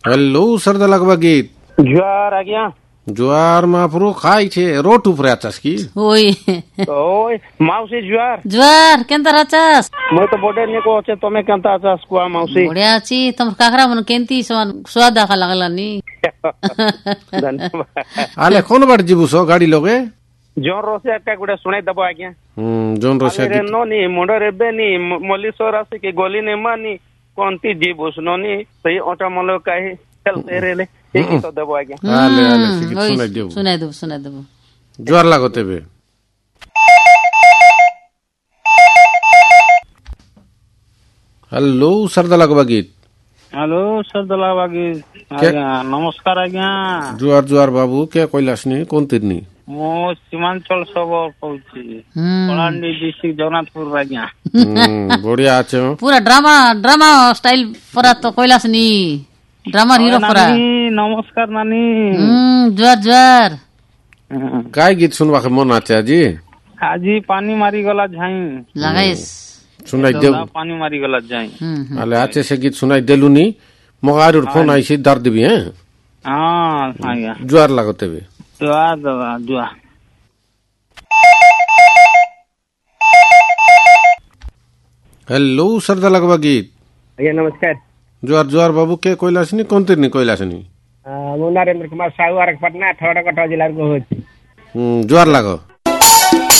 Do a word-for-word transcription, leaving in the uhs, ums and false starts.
hello सरदा लगवा गीत जुआर आज्ञा जुआर महापुरु खाई छे रोट उपरे आचास की ओय ओय माउसी जुआर जुआर केनता राचास मैं तो बोडे ने को अच्छे तमे केनता आचास को माउसी बढिया अछि तम काकरा मन केंती समान स्वाद आखा लागला नी धन्यवाद आले कोन बार जीबु सो गाड़ी लोगे जोन रोसे अक्का गुडे सुनाई दबो आज्ञा हम्म जोन रोसे अरे नो नी मुंडो रेबे नी मलिसो रासे के गोली ने मानी कोंती जीबुस नो नी सही ओटा मलो काहे चल तेरे ले एक तो दबो आज्ञा आले आले सिकित सुनाई देबु सुनाई देबु सुनाई देबु जुआर लागो तेबे हेलो सरदा लगवा गीत हेलो सरदा लगवा गीत आज्ञा नमस्कार आज्ञा जुआर जुआर बाबू के कैलाशनी कोन तिरनी मो सीमांचल सबो कहूची कलांडी डिस्ट्रिक्ट जगन्नाथपुर आज्ञा बढ़िया আছে पूरा ड्रामा ड्रामा स्टाइल पूरा तो कैलाश नी ड्रामा हीरो पूरा नमस्कार नानी हम्म जुआर जुआर काय गीत सुनवा के मन आचे जी आजी पानी मारी गला झाई लगाइस सुनाई देव पानी मारी गला झाई आले आचे से गीत सुनाई देलु नी मोगार फोन आइसी दर्द देबी हैं हां आज्ञा जुआर लागो तेबे जुआर दवा जुआर हेलो सरदा लगवा गीत आज्ञा नमस्कार जुआर जुआर बाबू के कैलाशनी कोन तिरनी कैलाशनी मो नरेंद्र कुमार साहू आरक पटना ठोड़ा कटवा जिला को होची हम्म जुआर लागो